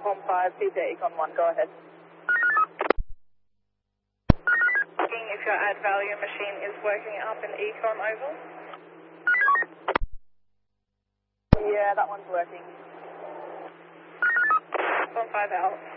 Platform 5, CJ Econ 1, go ahead. Checking if your add value machine is working up in Econ Oval. Yeah, that one's working. Platform 5 out.